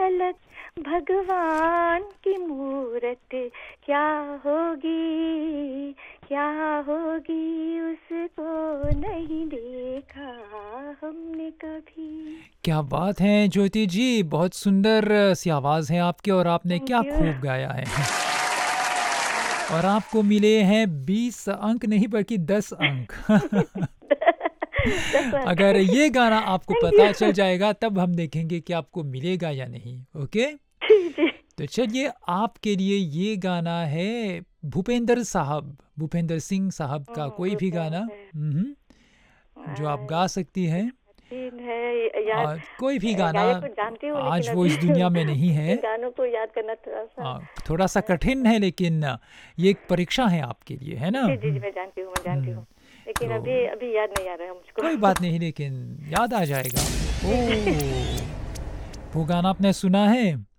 झलक भगवान की मूरत क्या होगी, क्या होगी, उसको नहीं देखा हमने कभी। क्या बात है ज्योति जी, बहुत सुंदर सी आवाज़ है आपकी और आपने थैंक क्या यू। खूब गाया है। और आपको मिले हैं 20 अंक नहीं बल्कि 10 अंक। 10 अंक। अगर ये गाना आपको थैंक पता यू। चल जाएगा तब हम देखेंगे कि आपको मिलेगा या नहीं। ओके, जी जी। तो चलिए आपके लिए ये गाना है भूपेंद्र सिंह साहब का कोई भी गाना। भूपेंद्र। जो आप गा सकती हैं। कठिन है याद। कोई भी गाना। गायक को जानती हूँ लेकिन आज वो अभी इस दुनिया में नहीं है। उनके गानों को याद करना थोड़ा सा। थोड़ा सा कठिन है लेकिन ये एक परीक्षा है आपके लिए, है ना? जी जी जी, मैं जानती हूँ, मैं जानती हम्म, हूँ, लेकिन तो अभी अभी याद नहीं आ रहा है कोई मुझको। बात नहीं लेकिन याद आ जाएगा। जी जी। ओ, वो गाना आपने सुना है?